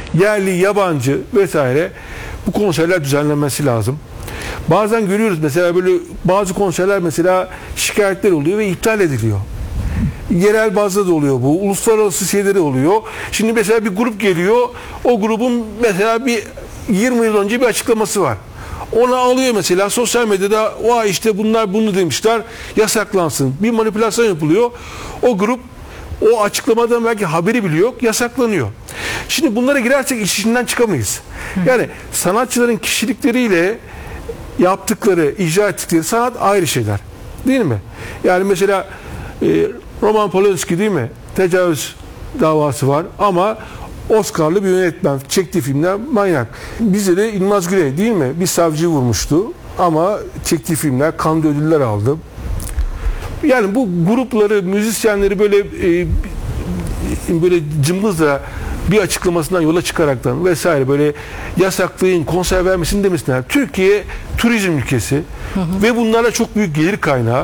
yerli, yabancı vesaire bu konserler düzenlenmesi lazım. Bazen görüyoruz mesela böyle bazı konserler mesela şikayetler oluyor ve iptal ediliyor. Yerel bazda da oluyor bu. Uluslararası şeyleri oluyor. Şimdi mesela bir grup geliyor. O grubun mesela bir 20 yıl önce bir açıklaması var. Onu alıyor mesela sosyal medyada vay işte bunlar bunu demişler yasaklansın. Bir manipülasyon yapılıyor. O grup o açıklamadan belki haberi bile yok yasaklanıyor. Şimdi bunlara girersek iş içinden çıkamayız. Yani sanatçıların kişilikleriyle yaptıkları, icra ettikleri sanat ayrı şeyler. Değil mi? Yani mesela Roman Polanski değil mi? Tecavüz davası var ama Oscar'lı bir yönetmen. Çektiği filmler manyak. Bizde de İlmaz Güney değil mi? Bir savcı vurmuştu ama çektiği filmler Cannes ödüller aldı. Yani bu grupları, müzisyenleri böyle cımbızla bir açıklamasından yola çıkaraktan vesaire böyle yasaklayın, konser vermesin demesinler. Türkiye turizm ülkesi ve bunlarla çok büyük gelir kaynağı.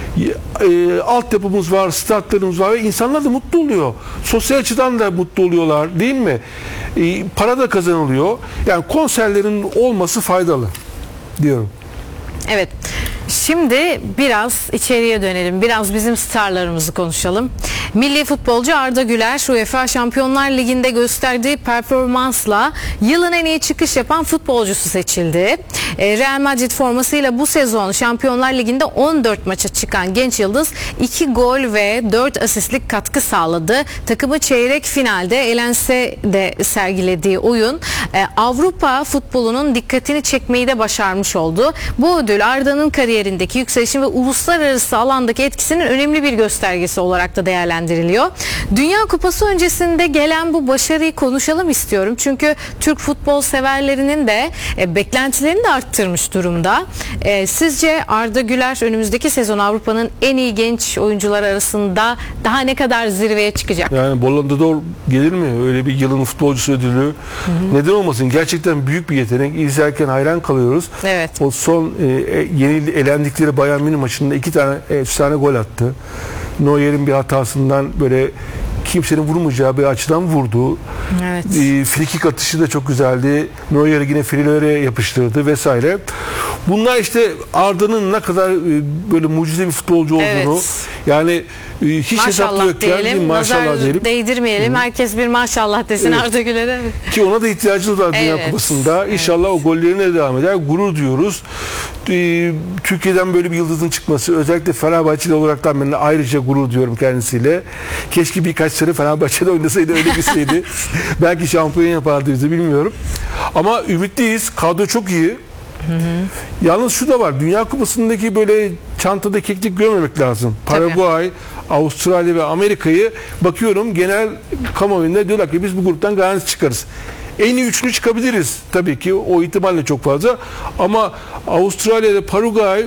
Altyapımız var, statlarımız var ve insanlar da mutlu oluyor. Sosyal açıdan da mutlu oluyorlar değil mi? Para da kazanılıyor. Yani konserlerin olması faydalı diyorum. Evet. Şimdi biraz içeriye dönelim. Biraz bizim starlarımızı konuşalım. Milli futbolcu Arda Güler UEFA Şampiyonlar Ligi'nde gösterdiği performansla yılın en iyi çıkış yapan futbolcusu seçildi. Real Madrid formasıyla bu sezon Şampiyonlar Ligi'nde 14 maça çıkan genç yıldız 2 gol ve 4 asistlik katkı sağladı. Takımı çeyrek finalde elense de sergilediği oyun Avrupa futbolunun dikkatini çekmeyi de başarmış oldu. Bu ödül Arda'nın kariyerindeki yükselişin ve uluslararası alandaki etkisinin önemli bir göstergesi olarak da değerlendiriliyor. Dünya Kupası öncesinde gelen bu başarıyı konuşalım istiyorum. Çünkü Türk futbol severlerinin de beklentilerini de arttırmış durumda. Sizce Arda Güler önümüzdeki sezon Avrupa'nın en iyi genç oyuncular arasında daha ne kadar zirveye çıkacak? Yani Ballon d'Or gelir mi? Öyle bir yılın futbolcusu ödülü. Neden olmasın? Gerçekten büyük bir yetenek. İzlerken hayran kalıyoruz. Evet. O son elendikleri Bayern Münih maçında 2 tane efsane gol attı. Neuer'in bir hatasından böyle kimsenin vurmayacağı bir açıdan vurdu. Evet. Frikik atışı da çok güzeldi. Neuer'i yine Frilöre yapıştırdı vesaire. Bunlar işte Arda'nın ne kadar böyle mucize bir futbolcu olduğunu yani hiç hesaplı yokken diyelim, maşallah diyelim. Değdirmeyelim. Herkes bir maşallah desin Arda Güler'e. Ki ona da ihtiyacımız var Dünya Kupası'nda. İnşallah o gollerine devam eder. Gurur diyoruz. Türkiye'den böyle bir yıldızın çıkması özellikle Fenerbahçeli olaraktan ben de ayrıca gurur diyorum kendisiyle. Keşke birkaç sene Fenerbahçe'de oynasaydı öyle gitseydi. Belki şampiyon yapardı bizi bilmiyorum. Ama ümitliyiz. Kadro çok iyi. Yalnız şu da var. Dünya Kupası'ndaki böyle çantada keklik görmemek lazım. Paraguay, Avustralya ve Amerika'yı bakıyorum genel kamuoyunda diyorlar ki biz bu gruptan garanti çıkarız. En iyi üçlü çıkabiliriz. Tabii ki o ihtimalle çok fazla. Ama Avustralya'da Paraguay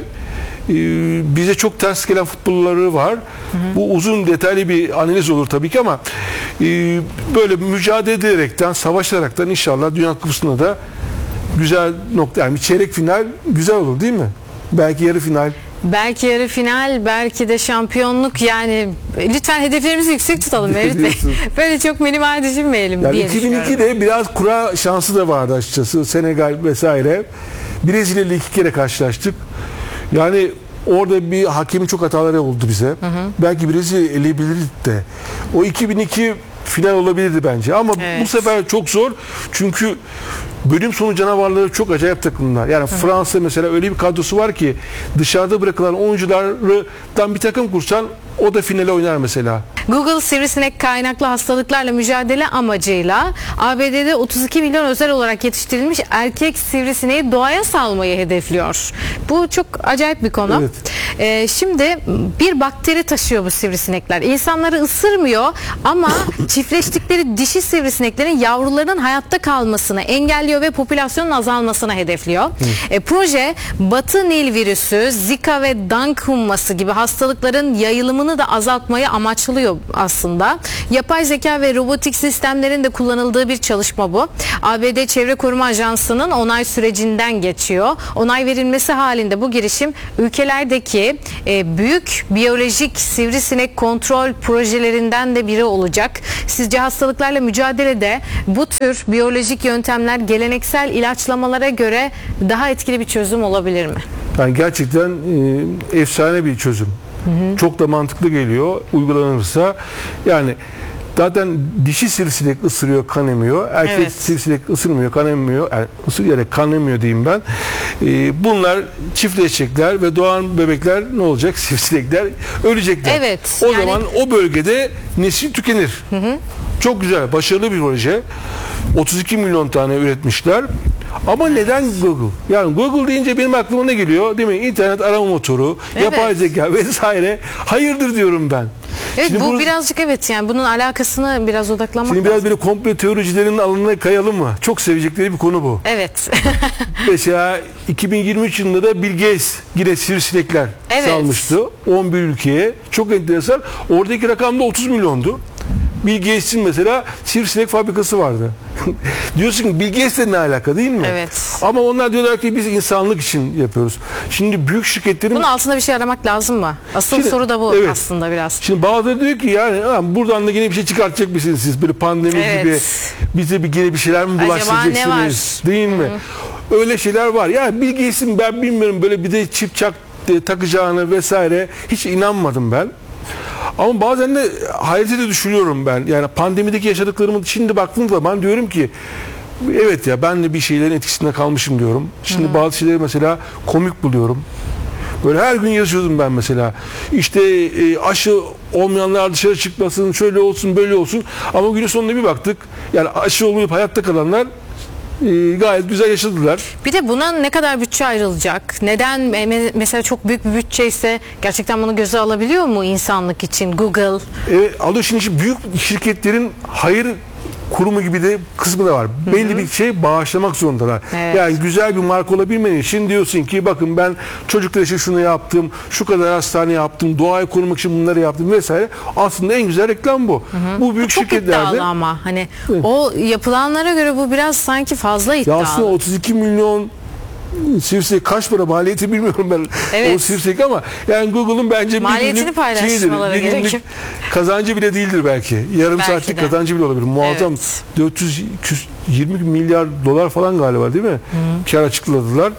bize çok ters gelen futbolları var. Bu uzun detaylı bir analiz olur tabii ki ama böyle mücadele ederekten, savaşaraktan inşallah Dünya Kupası'nda da güzel nokta. Yani bir çeyrek final güzel olur değil mi? Belki yarı final. Belki yarı final, belki de şampiyonluk. Yani lütfen hedeflerimizi yüksek tutalım Mevlüt Bey. Böyle çok minimal düşünmeyelim yani diye 2002'de biraz kura şansı da vardı açıkçası. Senegal vesaire. Brezilya ile 2 kere karşılaştık. Yani orada bir hakemin çok hataları oldu bize. Belki Brezilya eleyebilirdik de. O 2002 final olabilirdi bence. Ama bu sefer çok zor. Çünkü bölüm sonu canavarları çok acayip takımlar. Yani Fransa mesela öyle bir kadrosu var ki dışarıda bırakılan oyunculardan bir takım kursan o da finale oynar mesela. Google sivrisinek kaynaklı hastalıklarla mücadele amacıyla ABD'de 32 milyon özel olarak yetiştirilmiş erkek sivrisineği doğaya salmayı hedefliyor. Bu çok acayip bir konu. Şimdi bir bakteri taşıyor bu sivrisinekler. İnsanları ısırmıyor ama çiftleştikleri dişi sivrisineklerin yavrularının hayatta kalmasını engelliyor hedefliyor ve popülasyonun azalmasına hedefliyor. Proje Batı Nil virüsü, Zika ve Dank humması gibi hastalıkların yayılımını da azaltmayı amaçlıyor aslında. Yapay zeka ve robotik sistemlerin de kullanıldığı bir çalışma bu. ABD Çevre Koruma Ajansı'nın onay sürecinden geçiyor. Onay verilmesi halinde bu girişim ülkelerdeki büyük biyolojik sivrisinek kontrol projelerinden de biri olacak. Sizce hastalıklarla mücadelede bu tür biyolojik yöntemler geleneksel ilaçlamalara göre daha etkili bir çözüm olabilir mi? Yani gerçekten efsane bir çözüm. Çok da mantıklı geliyor uygulanırsa. Yani zaten dişi sivrisinek ısırıyor, kan emiyor. Erkek sivrisinek ısırmıyor, kan emmiyor. Yani ısırarak kan emmiyor diyeyim ben. Bunlar çiftleşecekler ve doğan bebekler ne olacak? Sivrisinekler ölecekler. Evet. O zaman o bölgede nesil tükenir. Çok güzel, başarılı bir proje. 32 milyon tane üretmişler. Ama neden Google? Yani Google deyince benim aklıma ne geliyor? Değil mi? İnternet arama motoru, yapay zeka vesaire. Hayırdır diyorum ben. Evet, Şimdi bu birazcık yani bunun alakasını biraz odaklanmak Şimdi biraz lazım. böyle komplo teoricilerin alanına kayalım mı? Çok sevecekleri bir konu bu. Evet. Mesela 2023 yılında da Bill Gates yine sivrisinekler salmıştı 11 ülkeye. Çok enteresan. Oradaki rakam da 30 milyondu. Bill Gates'in mesela sivrisinek fabrikası vardı. Diyorsun ki Bill Gates'le ne alaka, değil mi? Evet. Ama onlar diyorlar ki biz insanlık için yapıyoruz. Şimdi büyük şirketlerin... Bunun altında bir şey aramak lazım mı? Asıl soru da bu aslında biraz. Şimdi bazıları diyor ki yani buradan da yine bir şey çıkartacak mısınız siz? Böyle pandemi gibi bize yine bir şeyler mi bulaştıracaksınız? Değil mi? Öyle şeyler var. Ya Bill Gates'in ben bilmiyorum böyle bir de çip çak takacağını vesaire hiç inanmadım ben. Ama bazen de hayrete de düşürüyorum ben. Yani pandemideki yaşadıklarımı şimdi baktığım zaman diyorum ki evet ya ben de bir şeylerin etkisinde kalmışım diyorum. Şimdi bazı şeyleri mesela komik buluyorum. Böyle her gün yazıyordum ben mesela. İşte aşı olmayanlar dışarı çıkmasın, şöyle olsun, böyle olsun. Ama günün sonunda bir baktık. Yani aşı olmayıp hayatta kalanlar gayet güzel yaşadılar. Bir de buna ne kadar bütçe ayrılacak? Neden mesela çok büyük bir bütçe ise gerçekten bunu göze alabiliyor mu insanlık için Google? Evet, alıyor şimdi büyük şirketlerin hayır kurumu gibi de kısmı da var. Belli bir şey bağışlamak zorundalar. Evet. Yani güzel bir marka olabilmen için diyorsun ki bakın ben çocuklar için şunu yaptım, şu kadar hastane yaptım, doğayı korumak için bunları yaptım vesaire. Aslında en güzel reklam bu. Bu büyük Çok şirketlerde. iddialı ama hani o yapılanlara göre bu biraz sanki fazla iddialı. Ya aslında 32 milyon sivrisinek kaç para maliyeti bilmiyorum ben o sivrisinek ama yani Google'un bence maliyetini paylaşmaları bir günlük kazancı bile değildir belki. Yarım saatlik kazancı bile olabilir. Muazzam 420 milyar dolar falan galiba değil mi? Kar açıkladılar.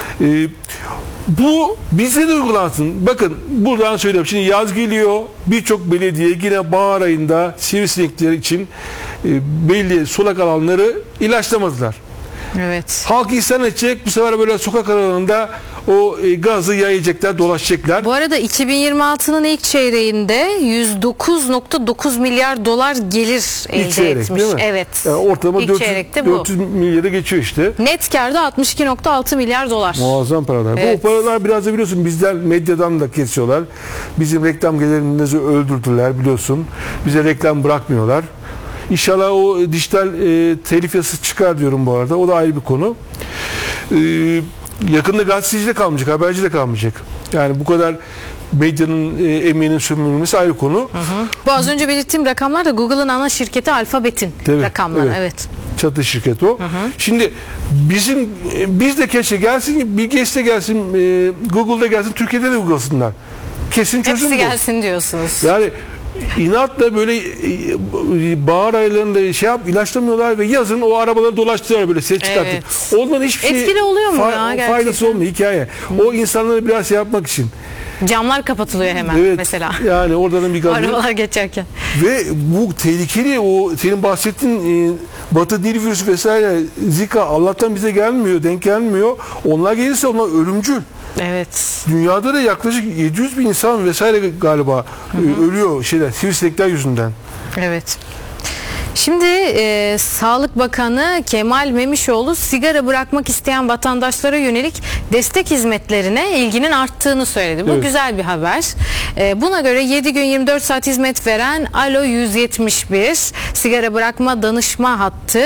Bu bize de uygulansın. Bakın buradan söylüyorum. Şimdi yaz geliyor. Birçok belediye yine bahar ayında sivrisinekler için belli sulak alanları ilaçlamadılar. Evet. Halk isyan edecek. Bu sefer böyle sokak aralarında o gazı yayacaklar, dolaşacaklar. Bu arada 2026'nın ilk çeyreğinde 109.9 milyar dolar gelir elde etmiş. Evet. Yani ortalama İlk 400 milyara geçiyor işte. Net kârda 62.6 milyar dolar. Muazzam paralar. Evet. Bu paralar biraz da biliyorsun bizden medyadan da kesiyorlar. Bizim reklam gelirimizi öldürdüler biliyorsun. Bize reklam bırakmıyorlar. İnşallah o dijital telif yasası çıkar diyorum bu arada. O da ayrı bir konu. Yakında gazeteci de kalmayacak, haberci de kalmayacak. Yani bu kadar medyanın emeğinin sömürülmesi ayrı konu. Bu az önce belirttiğim rakamlar da Google'ın ana şirketi Alphabet'in rakamları. Evet. Çatı şirket o. Şimdi biz de keşke gelsin, Bill Gates de gelsin, Google'da gelsin, Türkiye'de de uygulasınlar. Kesin çözüm bu. Hepsi gelsin diyorsunuz. Yani inatla böyle bahar aylarında ilaçlamıyorlar ve yazın o arabaları dolaştırıyorlar böyle ses çıkartıp. Evet. Ondan hiçbir şey etkili oluyor mu ya gerçekten? Faydası olmuyor hikaye. O insanları biraz yapmak için. Camlar kapatılıyor hemen mesela. Yani oradan bir gazı. Arabalar geçerken. Ve bu tehlikeli o senin bahsettiğin Batı Nil virüsü vesaire Zika Allah'tan bize gelmiyor, denk gelmiyor. Onlar gelirse onlar ölümcül. Evet. Dünyada da yaklaşık 700 bin insan vesaire galiba ölüyor sivrisinekler yüzünden. Evet. Şimdi Sağlık Bakanı Kemal Memişoğlu sigara bırakmak isteyen vatandaşlara yönelik destek hizmetlerine ilginin arttığını söyledi. Bu güzel bir haber. Buna göre 7 gün 24 saat hizmet veren Alo 171 sigara bırakma danışma hattı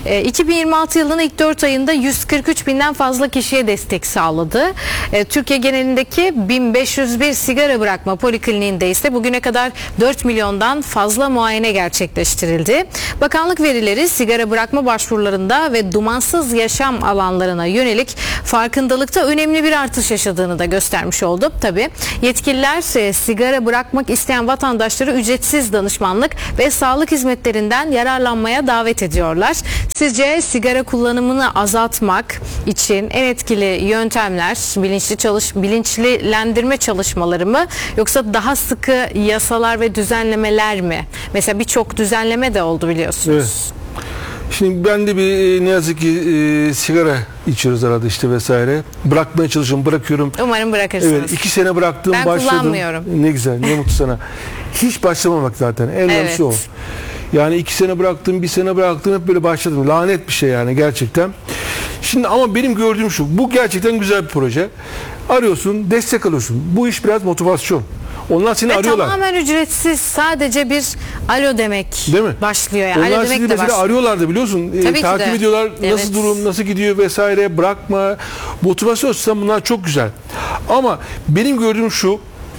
2026 yılının ilk 4 ayında 143 binden fazla kişiye destek sağladı. Türkiye genelindeki 1501 sigara bırakma polikliniğinde ise bugüne kadar 4 milyondan fazla muayene gerçekleştirildi. Bakanlık verileri sigara bırakma başvurularında ve dumansız yaşam alanlarına yönelik farkındalıkta önemli bir artış yaşadığını da göstermiş oldu. Tabii yetkililer sigara bırakmak isteyen vatandaşları ücretsiz danışmanlık ve sağlık hizmetlerinden yararlanmaya davet ediyorlar. Sizce sigara kullanımını azaltmak için en etkili yöntemler bilinçlendirme çalışmaları mı, yoksa daha sıkı yasalar ve düzenlemeler mi? Mesela birçok düzenleme de oldu biliyorsunuz. Evet. Şimdi ben de ne yazık ki sigara içiyoruz arada işte vesaire. Bırakmaya çalışıyorum, bırakıyorum. Umarım bırakırsınız. Evet, 2 sene bıraktım, Ben başladım. kullanmıyorum. Ne güzel, ne mutlu sana. Hiç başlamamak zaten. En önemlisi o. Yani 2 sene bıraktım, 1 sene bıraktım, hep böyle başladım. Lanet bir şey yani gerçekten. Şimdi ama benim gördüğüm şu, bu gerçekten güzel bir proje. Arıyorsun, destek alıyorsun. Bu iş biraz motivasyon. Onlar seni arıyorlar. Tamamen ücretsiz, sadece bir alo demek Değil mi? başlıyor yani. Onlar Alo sizi demek de mesela başlıyor. arıyorlardı biliyorsun. Tabii ki Takip de. ediyorlar. Evet. Nasıl durum, nasıl gidiyor vesaire. Bırakma. Motivasyon açısından bunlar çok güzel. Ama benim gördüğüm şu,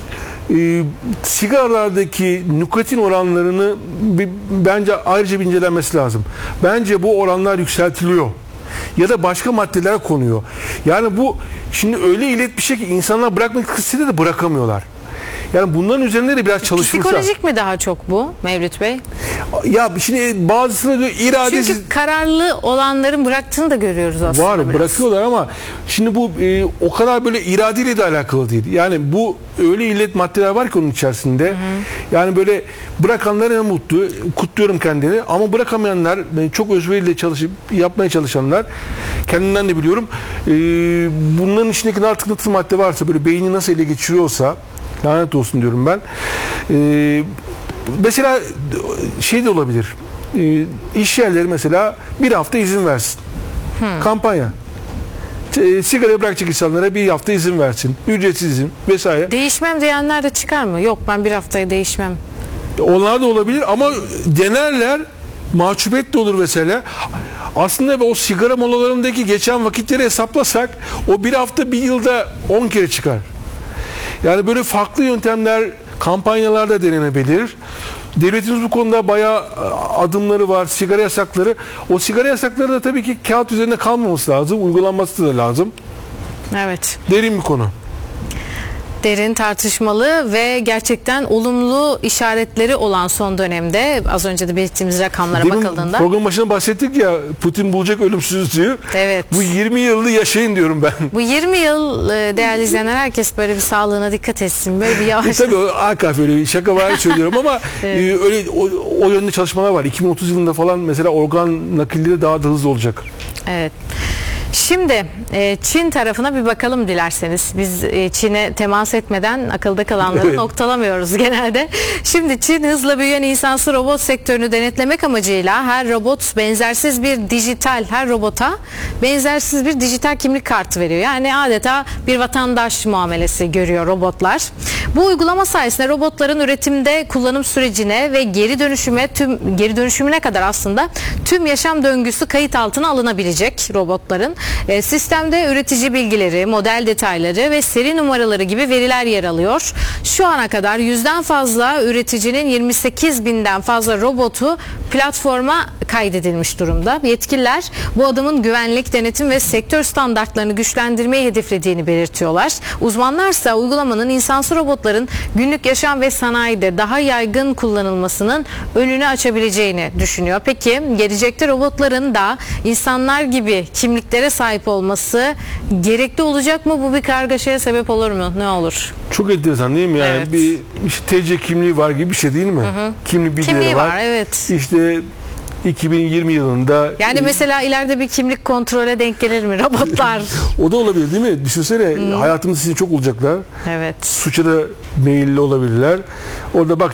sigaralardaki nikotin oranlarını bence ayrıca bir incelenmesi lazım. Bence bu oranlar yükseltiliyor. Ya da başka maddeler konuyor. Yani bu şimdi öyle ilet bir şey ki insanlar bırakmak istediğinde de bırakamıyorlar. Yani bunların üzerinde de biraz çalışmışlar. Psikolojik mi daha çok bu Mevlüt Bey? Ya şimdi bazısına diyor iradesiz. Çünkü kararlı olanların bıraktığını da görüyoruz aslında. Var, biraz. bırakıyorlar ama şimdi bu o kadar böyle iradeyle de alakalı değil. Yani bu öyle illet maddeler var ki onun içerisinde. Hı. Yani böyle bırakanlar en mutlu. Kutluyorum kendini. Ama bırakamayanlar, çok özveriyle çalışıp yapmaya çalışanlar, kendimden de biliyorum. Bunların içindeki artık nasıl madde varsa, böyle beyni nasıl ele geçiriyorsa, lanet olsun diyorum ben. Mesela şey de olabilir. İş yerleri mesela bir hafta izin versin. Kampanya. Sigara bırakacak insanlara bir hafta izin versin. Ücretsiz izin vesaire. Değişmem diyenler de çıkar mı? Yok, ben bir haftaya değişmem. Onlar da olabilir ama denerler. Mahcubiyet de olur mesela. Aslında o sigara molalarındaki geçen vakitleri hesaplasak o bir hafta bir yılda 10 kere çıkar. Yani böyle farklı yöntemler, kampanyalarda denenebilir. Devletimiz bu konuda bayağı adımları var, sigara yasakları. O sigara yasakları da tabii ki kağıt üzerinde kalmaması lazım, uygulanması da lazım. Evet. Derin bir konu. Derin, tartışmalı ve gerçekten olumlu işaretleri olan son dönemde, az önce de belirttiğimiz rakamlara bakıldığında. Program başında bahsettik ya, Putin bulacak ölümsüzlüğü. Evet. Bu 20 yılı yaşayın diyorum ben. Bu 20 yıl değerli izleyenler, herkes böyle bir sağlığına dikkat etsin. Böyle bir yavaş. Tabii o AKF öyle şaka var söylüyorum ama Evet. öyle o yönde çalışmalar var. 2030 yılında falan mesela organ nakilleri daha da hızlı olacak. Evet. Şimdi Çin tarafına bir bakalım dilerseniz. Biz Çin'e temas etmeden akılda kalanları Evet. noktalamıyoruz genelde. Şimdi Çin hızla büyüyen insansız robot sektörünü denetlemek amacıyla her robota benzersiz bir dijital kimlik kartı veriyor. Yani adeta bir vatandaş muamelesi görüyor robotlar. Bu uygulama sayesinde robotların üretimde kullanım sürecine ve geri dönüşümüne kadar aslında tüm yaşam döngüsü kayıt altına alınabilecek robotların. Sistemde üretici bilgileri, model detayları ve seri numaraları gibi veriler yer alıyor. Şu ana kadar 100'den fazla üreticinin 28 binden fazla robotu platforma kaydedilmiş durumda. Yetkililer bu adımın güvenlik, denetim ve sektör standartlarını güçlendirmeyi hedeflediğini belirtiyorlar. Uzmanlarsa uygulamanın insansız robotların günlük yaşam ve sanayide daha yaygın kullanılmasının önünü açabileceğini düşünüyor. Peki gelecekte robotların da insanlar gibi kimliklere sahip olması gerekli olacak mı? Bu bir kargaşaya sebep olur mu? Ne olur? Çok enteresan değil mi? Yani Evet. bir işte TC kimliği var gibi bir şey değil mi? Kimlik bilgileri Kimliği var. var, evet. İşte 2020 yılında Yani mesela ileride bir kimlik kontrole denk gelir mi robotlar? o da olabilir değil mi? Düşünsene hayatımızda sizin çok olacaklar. Evet. Suça da meyilli olabilirler. Orada bakacak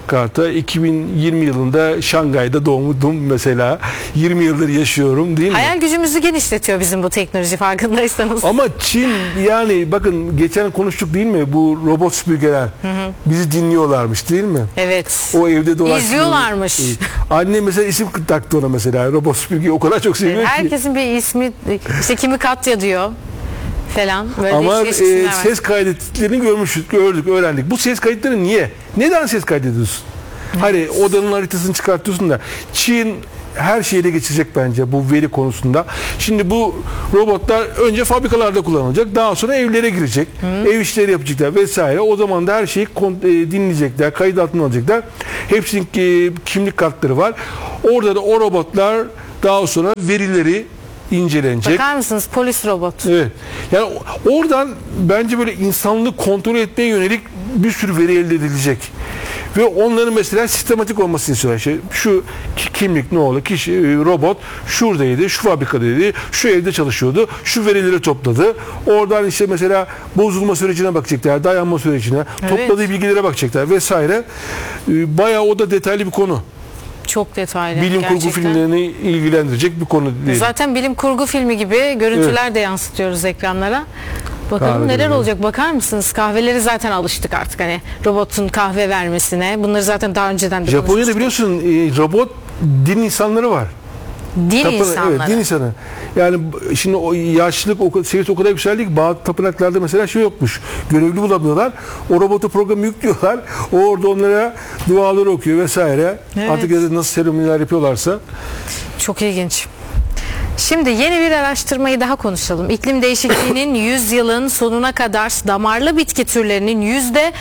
Jakarta, 2020 yılında Şangay'da doğdum mesela. 20 yıldır yaşıyorum, değil mi? Hayal gücümüzü genişletiyor bizim bu teknoloji, farkındaysanız. Ama Çin, yani bakın geçen konuştuk değil mi? Bu robot süpürgeler bizi dinliyorlarmış, değil mi? Evet. O evde dolaştığında. İzliyorlarmış. Anne mesela isim taktı ona mesela. Robot süpürgeyi o kadar çok seviyor ki. Herkesin bir ismi, işte kimi Katya diyor falan. Böyle Ama değişik isimler var. ses kaydettiklerini gördük, öğrendik. Bu ses kayıtları niye? Neden ses kaydediyorsun? Hani odanın haritasını çıkartıyorsun da. Çin her şeyle geçecek bence bu veri konusunda. Şimdi bu robotlar önce fabrikalarda kullanılacak. Daha sonra evlere girecek. Ev işleri yapacaklar vesaire. O zaman da her şeyi dinleyecekler. Kayıt altına alacaklar. Hepsinin kimlik kartları var. Orada da o robotlar daha sonra verileri incelenecek. Bakar mısınız, polis robot. Evet. Yani oradan bence böyle insanlığı kontrol etmeye yönelik bir sürü veri elde edilecek. Ve onların mesela sistematik olmasını istiyorlar. İşte şu kimlik ne oldu? Kişi, robot şuradaydı, şu fabrikadaydı, şu evde çalışıyordu, şu verileri topladı. Oradan işte mesela bozulma sürecine bakacaklar, dayanma sürecine, topladığı bilgilere bakacaklar vesaire. Bayağı o da detaylı bir konu. Çok detaylı. Bilim gerçekten. kurgu filmlerini ilgilendirecek bir konu değil. Zaten bilim kurgu filmi gibi görüntüler de yansıtıyoruz ekranlara. Bakalım Kahve neler gibi. olacak, bakar mısınız? Kahveleri zaten alıştık artık, hani robotun kahve vermesine. Bunları zaten daha önceden de Japonya'da konuşmuştuk. biliyorsun robot din insanları var. Din insanları. Evet, din insanı. Yani şimdi o yaşlılık seviyesi o kadar yükseldi ki bazı tapınaklarda mesela şey yokmuş. Görevli bulamıyorlar. O robota programı yüklüyorlar. O orada onlara duaları okuyor vesaire. Evet. Artık nasıl seremoniler yapıyorlarsa. Çok ilginç. Şimdi yeni bir araştırmayı daha konuşalım. İklim değişikliğinin 100 yılın sonuna kadar damarlı bitki türlerinin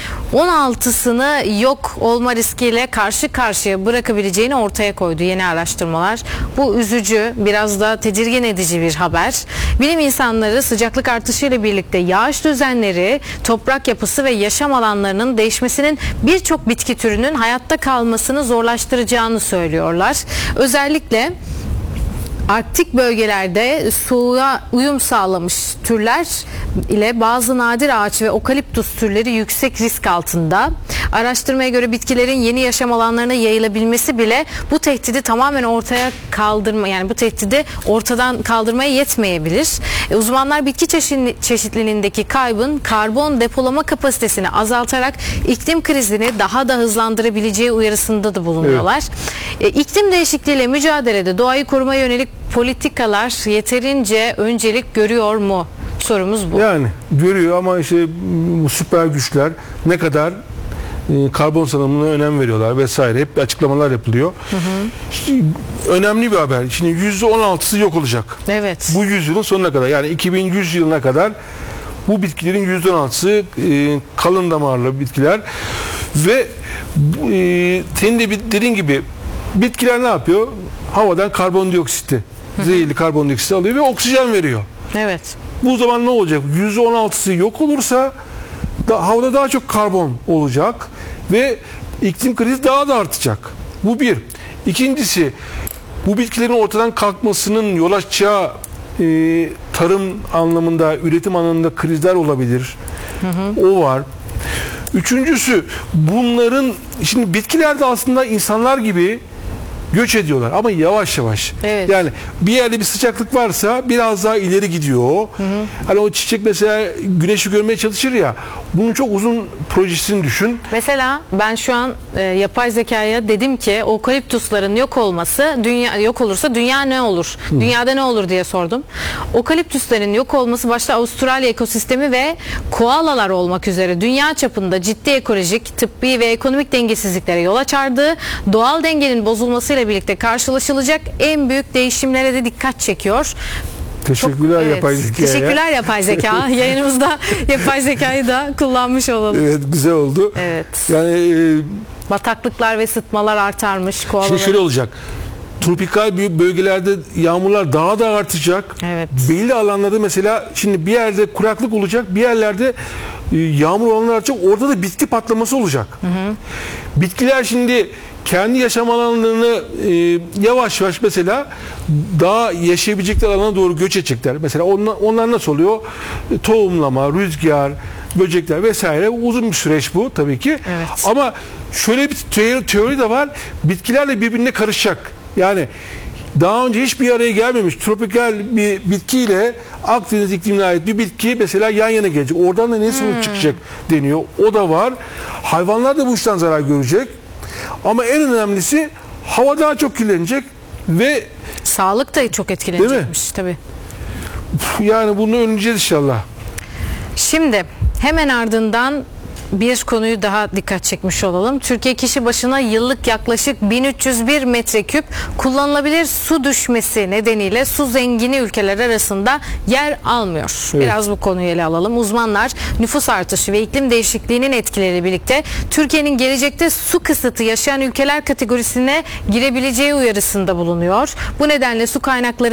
%16'sını yok olma riskiyle karşı karşıya bırakabileceğini ortaya koydu yeni araştırmalar. Bu üzücü, biraz da tedirgin edici bir haber. Bilim insanları sıcaklık artışıyla birlikte yağış düzenleri, toprak yapısı ve yaşam alanlarının değişmesinin birçok bitki türünün hayatta kalmasını zorlaştıracağını söylüyorlar. Özellikle Arktik bölgelerde soğuğa uyum sağlamış türler ile bazı nadir ağaç ve okaliptus türleri yüksek risk altında. Araştırmaya göre bitkilerin yeni yaşam alanlarına yayılabilmesi bile bu tehdidi tamamen bu tehdidi ortadan kaldırmaya yetmeyebilir. Uzmanlar bitki çeşitliliğindeki kaybın karbon depolama kapasitesini azaltarak iklim krizini daha da hızlandırabileceği uyarısında da bulunuyorlar. Evet. İklim değişikliğiyle mücadelede doğayı korumaya yönelik politikalar yeterince öncelik görüyor mu? Sorumuz bu. Yani görüyor ama işte bu süper güçler ne kadar karbon salımına önem veriyorlar vesaire. Hep açıklamalar yapılıyor. İşte önemli bir haber. Şimdi %16'sı yok olacak. Evet. Bu yüzyılın sonuna kadar, yani 2100 yılına kadar bu bitkilerin %16'sı kalın damarlı bitkiler ve senin de dediğin gibi bitkiler ne yapıyor? Havadan karbondioksiti, zehirli karbondioksiti alıyor ve oksijen veriyor. Evet. Bu zaman ne olacak? %16'sı yok olursa havada daha çok karbon olacak ve iklim krizi daha da artacak. Bu bir. İkincisi, bu bitkilerin ortadan kalkmasının yol açacağı tarım anlamında, üretim anlamında krizler olabilir. O var. Üçüncüsü, bunların, şimdi bitkiler de aslında insanlar gibi göç ediyorlar ama yavaş yavaş. Evet. Yani bir yerde bir sıcaklık varsa biraz daha ileri gidiyor. Hani o çiçek mesela güneşi görmeye çalışır ya. Bunun çok uzun projesini düşün. Mesela ben şu an yapay zekaya dedim ki okaliptusların yok olursa dünya ne olur? Dünyada ne olur diye sordum. Okaliptusların yok olması başta Avustralya ekosistemi ve koalalar olmak üzere dünya çapında ciddi ekolojik, tıbbi ve ekonomik dengesizliklere yol açardı. Doğal dengenin bozulmasıyla birlikte karşılaşılacak en büyük değişimlere de dikkat çekiyor. Teşekkürler yapay zekaya. Teşekkürler yapay zeka. Yayınımızda yapay zekayı da kullanmış olalım. Evet, güzel oldu. Evet. Yani bataklıklar ve sıtmalar artarmış. Şimdi şöyle olacak. Tropikal bölgelerde yağmurlar daha da artacak. Evet. Belli alanlarda mesela şimdi bir yerde kuraklık olacak, bir yerlerde yağmur olanlar artacak. Orada da bitki patlaması olacak. Bitkiler şimdi kendi yaşam alanlarını yavaş yavaş mesela daha yaşayabilecekleri alana doğru göç edecekler. Mesela onlar nasıl oluyor? Tohumlama, rüzgar, böcekler vesaire, uzun bir süreç bu tabii ki. Evet. Ama şöyle bir teori de var. Bitkilerle birbirine karışacak. Yani daha önce hiçbir araya gelmemiş tropikal bir bitkiyle Akdeniz iklimine ait bir bitki mesela yan yana gelecek. Oradan da ne sonuç çıkacak deniyor. O da var. Hayvanlar da bu işten zarar görecek. Ama en önemlisi hava daha çok kirlenecek ve Sağlık da çok etkilenecekmiş tabii. yani bunu önleyeceğiz inşallah. Şimdi hemen ardından bir konuyu daha dikkat çekmiş olalım. Türkiye kişi başına yıllık yaklaşık 1301 metreküp kullanılabilir su düşmesi nedeniyle su zengini ülkeler arasında yer almıyor. Evet. Biraz bu konuyu ele alalım. Uzmanlar nüfus artışı ve iklim değişikliğinin etkileriyle birlikte Türkiye'nin gelecekte su kısıtı yaşayan ülkeler kategorisine girebileceği uyarısında bulunuyor. Bu nedenle su kaynakları